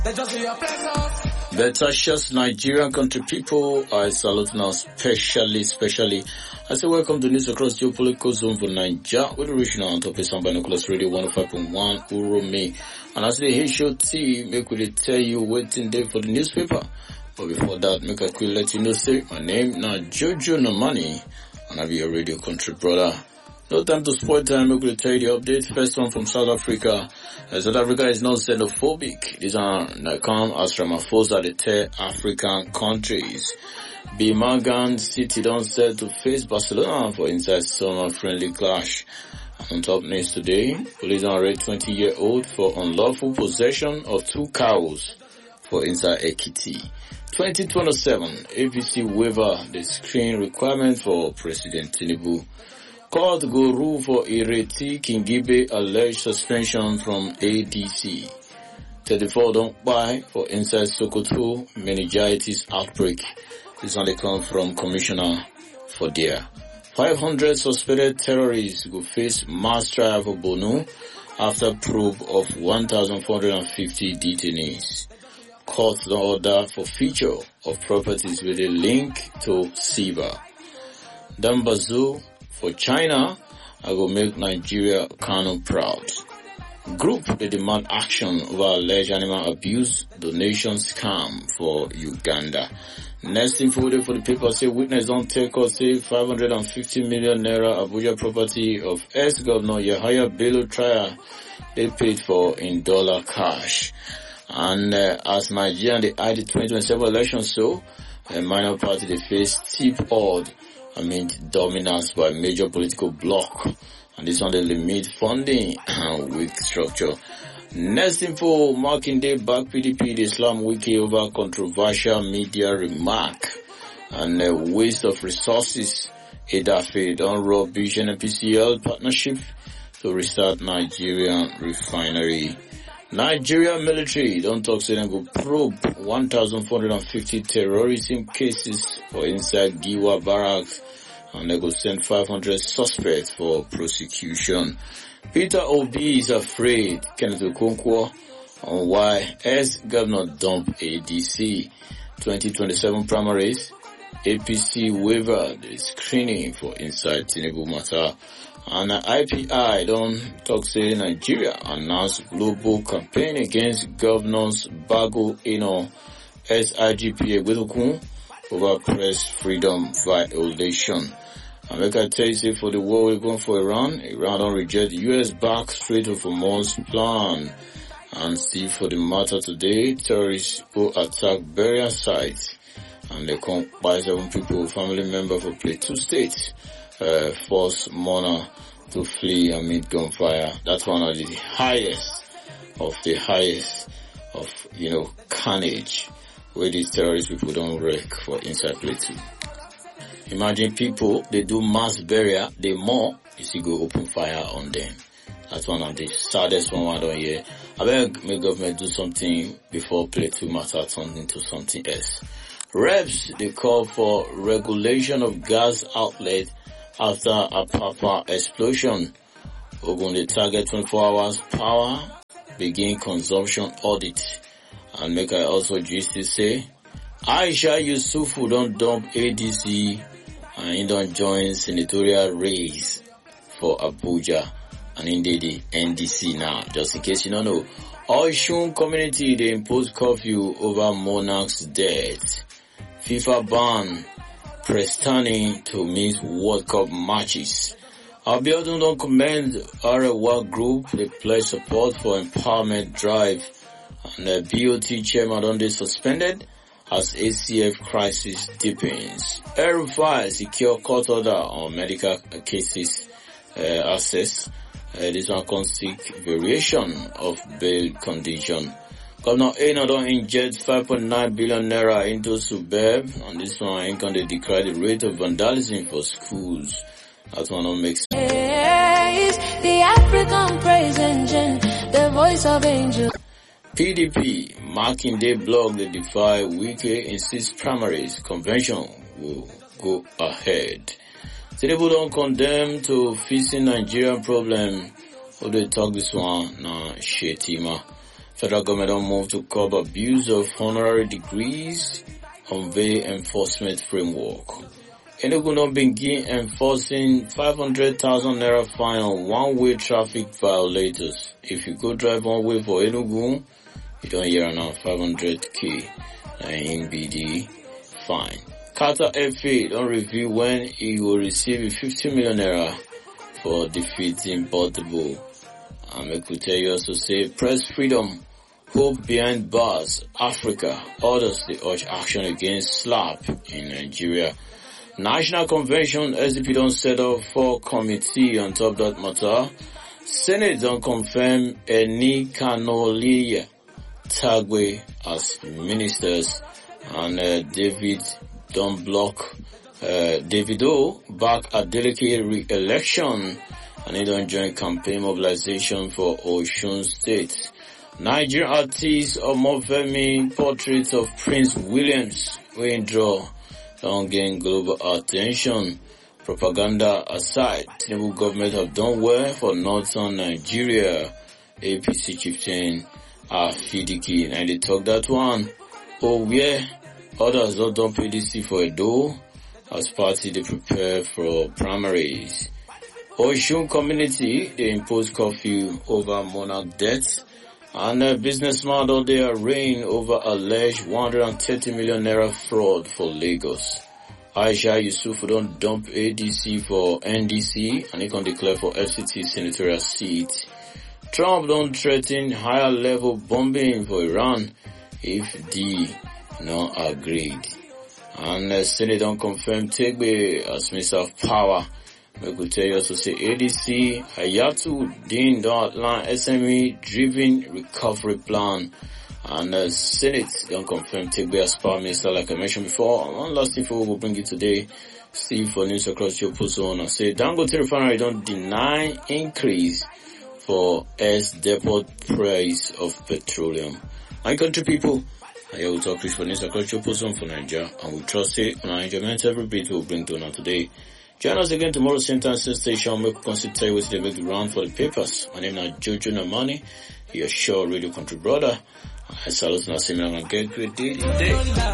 Betashas Nigerian country people, I salute now especially. I say welcome to news across geopolitical zone for Nigeria with the regional on top of some binoculars radio 105.1 Urome. And as the show T, make we tell you waiting there for the newspaper. But before that, make a quick let you know, say my name now Jojo Nomani, and I be your radio country brother. No time to spoil time, we will tell you the update. First one from South Africa. South Africa is not xenophobic. These are come as Ramaphosa the 10 African countries. Birmingham City don't set to face Barcelona for inside summer friendly clash. On top news today, police arrest 20-year-old for unlawful possession of 2 cows for inside Ekiti. 2027, APC waiver the screen requirement for President Tinubu. Court go rule for Ireti Kingibe alleged suspension from ADC. 34 don't buy for inside Sokoto meningitis outbreak. This one they come from Commissioner for there. 500 suspected terrorists will face mass trial for Bono after probe of 1,450 detainees. Court order for feature of properties with a link to SIVA. Dambazu for China, I will make Nigeria Kano proud. Group, they demand action over alleged animal abuse, donation scam for Uganda. Next info for the paper, say witness don't take us, say 550 million naira Abuja property of ex-governor Yahaya Bello trial, they paid for in dollar cash. And as Nigeria they eye the 2027 election, so a minor party they face steep odds. Dominance by major political bloc. And this one, they limit funding and weak structure. Next info, marking day back PDP, the Islam Wiki over controversial media remark. And waste of resources. Edafe don't rob Vision and PCL partnership to restart Nigerian refinery. Nigerian military don't talk say they go probe 1,450 terrorism cases for inside Giwa barracks, and they go send 500 suspects for prosecution. Peter Obi is afraid Kenneth Okonkwo on why ex-governor dump ADC. 2027 primaries, APC waiver the screening for inside Tinubu matter. And IPI don't talk say Nigeria announced global campaign against governors Bago SIGPA Gwilokun over press freedom violation. And like I tell you, say for the war we're going for Iran don't reject US back Strait of Hormuz plan. And see for the matter today, terrorists go attack burial sites and they come by 7 people, family member for Plateau State. Force mourner to flee amid gunfire. That's one of the highest of carnage where these terrorist people don't wreck for inside Plateau. Imagine people, they do mass burial, they more, you see go open fire on them. That's one of the saddest one I don't hear. I beg may government do something before Plateau matter turns into something else. Reps, they call for regulation of gas outlet after a Papa explosion. Ogun they target 24 hours power, begin consumption audit. And make I also just to say, Aisha Yusufu don't dump ADC and he don't join senatorial race for Abuja and indeed the NDC now. Just in case you don't know, Oshun community they impose curfew over monarch's death. FIFA ban Prestani to miss World Cup matches. Abiodun don't commend Arewa Group. They pledge support for empowerment drive. And the BOT chairman on this suspended as ACF crisis deepens. El-Rufai secure court order on medical cases access. This one can seek variation of bail condition. Governor Eno don't inject 5.9 billion naira into Subeb, and this one ain't gonna decry the rate of vandalism for schools. That one don't make sense. The African praise engine, the voice of angel. PDP, marking day blog, they defy Wike insists primaries, convention will go ahead. Tinubu don't condemn to fixing Nigerian problem. How they talk this one? Nah, Shetima. Federal government don't move to curb abuse of honorary degrees, unveil enforcement framework. Enugu don't begin enforcing 500,000 naira fine on one-way traffic violators. If you go drive one way for Enugu, you don't hear around 500k in BD fine. Qatar FA don't reveal when he will receive 50 million naira for defeating Portable. And I could tell you also say press freedom, hope behind bars, Africa, orders the urge action against slap in Nigeria. National Convention, SDP don't set up for committee on top that matter. Senate don't confirm Eni Kanoliya Tagwe as ministers, and David don't block Davido back at delicate re-election, and he don't join campaign mobilization for Osun State. Nigerian artist Omofemi portrait of Prince Williams will draw don't gain global attention. Propaganda aside, Tinubu government have done well for northern Nigeria. APC chieftain Afidiki, and they talk that one. Oh yeah, others don't dump ADC for a door as party they prepare for primaries. Osun community, they impose curfew over monarch deaths, and a businessman out there reign over alleged 130 million naira fraud for Lagos. Aisha Yusuf don't dump ADC for NDC, and he can declare for FCT senatorial seat. Trump don't threaten higher level bombing for Iran if D not agreed. And the Senate don't confirm Tegbe as Minister of Power. We could tell you also say ADC Hayatu Din don't outline SME driven recovery plan. And the Senate don't confirm Tegbe as Power Minister like I mentioned before. And one last info we'll bring you today. Steve for news across your post on. Say Dangote Refinery don't deny increase for depot price of petroleum. My country people, I will talk for news across your post on for Nigeria, and we trust it on our enjoyment every bit will bring to now today. Join us again tomorrow, same time, same station. We'll consider with the big round for the papers. My name is Jojo Namani, your sure radio country brother. I salute and say, man, get great day today.